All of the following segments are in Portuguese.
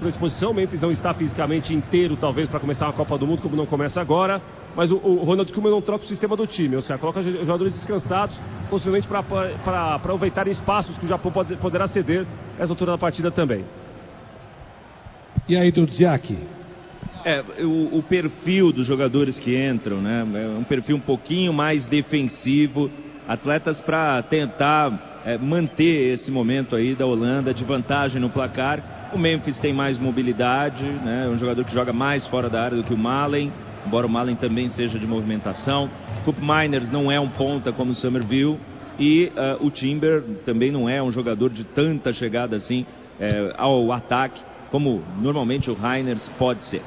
de posição. O Memphis não está fisicamente inteiro, talvez, para começar a Copa do Mundo, como não começa agora. Mas o Ronald Koeman não troca o sistema do time, Oscar. Coloca jogadores descansados, possivelmente para aproveitar espaços que o Japão poderá ceder nessa altura da partida também. E aí, Dudziak? O perfil dos jogadores que entram, né? É um perfil um pouquinho mais defensivo. Atletas para tentar manter esse momento aí da Holanda de vantagem no placar. O Memphis tem mais mobilidade, né? É um jogador que joga mais fora da área do que o Malen, embora o Malen também seja de movimentação. Koop Meiners não é um ponta como o Summerville. E o Timber também não é um jogador de tanta chegada assim ao ataque, como normalmente o Reiners pode ser.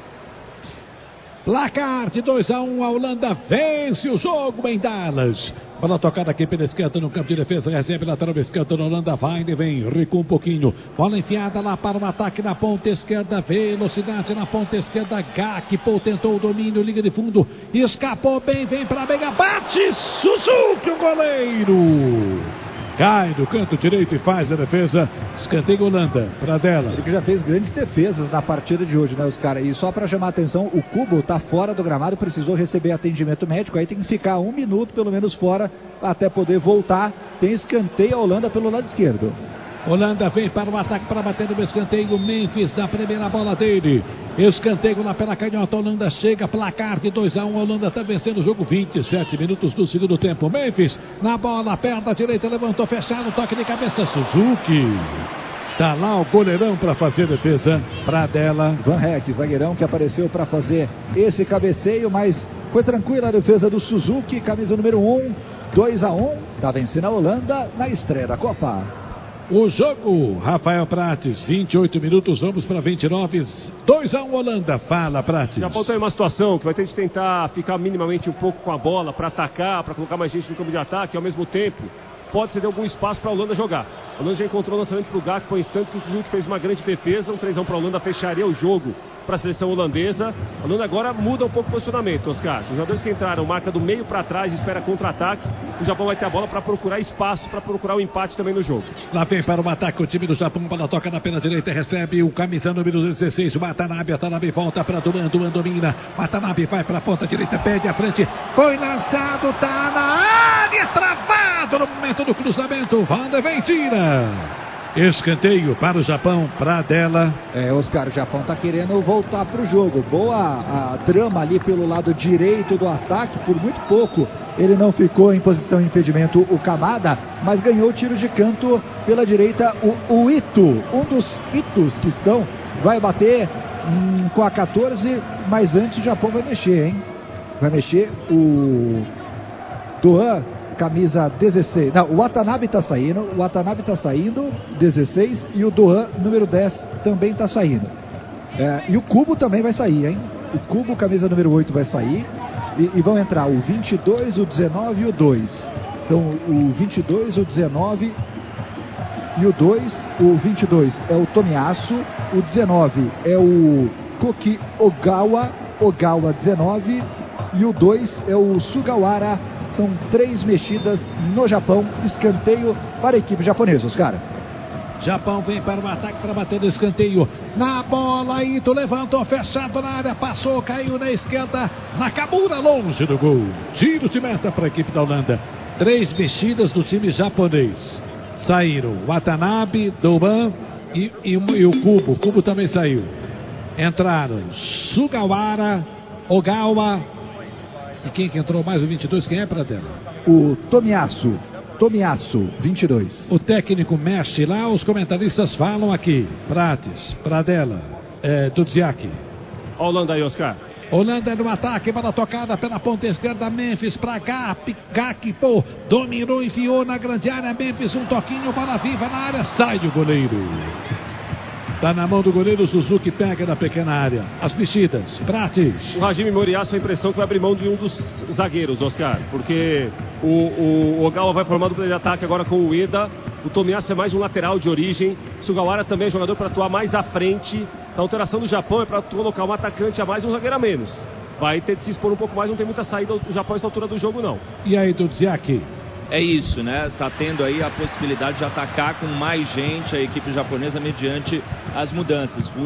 Placar de 2-1, a Holanda vence o jogo em Dallas. Bola tocada aqui pela esquerda no campo de defesa, recebe lateral esquerda na Holanda, vai e vem, recua um pouquinho. Bola enfiada lá para o ataque na ponta esquerda, velocidade na ponta esquerda, Gakpo tentou o domínio, liga de fundo, escapou bem, vem para a mega, bate, Suzuki, o goleiro. Cai do canto direito e faz a defesa. Escanteio Holanda, para dela. Ele que já fez grandes defesas na partida de hoje, né, os caras? E só para chamar a atenção, o Kubo tá fora do gramado, precisou receber atendimento médico, aí tem que ficar 1 minuto pelo menos fora até poder voltar. Tem escanteio a Holanda pelo lado esquerdo. Holanda vem para o ataque para bater no escanteio. Memphis na primeira bola dele. Escanteio lá pela canhota. Holanda chega, placar de 2-1. Holanda está vencendo o jogo, 27 minutos do segundo tempo. Memphis na bola, perna direita, levantou, fechado, toque de cabeça. Suzuki. Tá lá o goleirão para fazer defesa para dela. Van Heck, zagueirão que apareceu para fazer esse cabeceio, mas foi tranquila a defesa do Suzuki. Camisa número 1, 2-1. Tá vencendo a Holanda na estreia da Copa. O jogo, Rafael Prates, 28 minutos, vamos para 29, 2-1 Holanda, fala Prates. O Japão está em uma situação que vai ter de tentar ficar minimamente um pouco com a bola para atacar, para colocar mais gente no campo de ataque, e ao mesmo tempo pode ceder algum espaço para a Holanda jogar. A Holanda já encontrou o lançamento para o Gakpo em instantes, que o Suzuki fez uma grande defesa, um 3-1 para a Holanda, fecharia o jogo para a seleção holandesa. A Holanda agora muda um pouco o posicionamento, Oscar. Os jogadores que entraram marca do meio para trás, espera contra-ataque. O Japão vai ter a bola para procurar espaço, para procurar o empate também no jogo. Lá vem para o ataque o time do Japão, bola toca na perna direita, recebe o camisa número 16, o Watanabe volta para Duran domina. Watanabe vai para a ponta direita, pede à frente, foi lançado, tá na área, travado no momento do cruzamento, Van de Ven tira. Escanteio para o Japão, para dela. Oscar, o Japão está querendo voltar para o jogo. Boa a trama ali pelo lado direito do ataque. Por muito pouco ele não ficou em posição de impedimento, o Kamada, mas ganhou o tiro de canto pela direita. O Ito, um dos Itos que estão, vai bater com a 14, mas antes o Japão vai mexer, hein? Vai mexer o Doan. Camisa 16. Não, o Watanabe está saindo, 16, e o Doan, número 10, também está saindo. E o Kubo também vai sair, hein? O Kubo, camisa número 8, vai sair. E vão entrar o 22, o 19 e o 2. Então, o 22, o 19 e o 2. O 22 é o Tomiyasu, o 19 é o Koki Ogawa 19, e o 2 é o Sugawara. São 3 mexidas no Japão. Escanteio para a equipe japonesa, os caras. Japão vem para o ataque para bater no escanteio. Na bola, Ito levantou, fechado na área, passou, caiu na esquerda, na Nakamura, longe do gol. Tiro de meta para a equipe da Holanda. 3 mexidas do time japonês. Saíram Watanabe, Doban e o Kubo. O Kubo também saiu. Entraram Sugawara, Ogawa. E quem que entrou mais o 22? Quem é para dela? O Tomiyasu, 22. O técnico mexe lá, os comentaristas falam aqui. Prates, para dela, Dudziak. A Holanda aí, Oscar. Holanda no ataque, bola tocada pela ponta esquerda, Memphis para Gakpo, dominou, enfiou na grande área, Memphis, um toquinho, bola viva na área, sai o goleiro. Está na mão do goleiro, Suzuki pega na pequena área. As mexidas, Prates. O Hajime Moriyasu, a impressão que vai abrir mão de um dos zagueiros, Oscar, porque o Ogawa vai formar dupla de ataque agora com o Ueda. O Tomiyasu é mais um lateral de origem. Sugawara também é jogador para atuar mais à frente. A alteração do Japão é para colocar um atacante a mais e um zagueiro a menos. Vai ter de se expor um pouco mais, não tem muita saída do Japão nessa altura do jogo, não. E aí, Dudziak? É isso, né? Tá tendo aí a possibilidade de atacar com mais gente a equipe japonesa mediante as mudanças.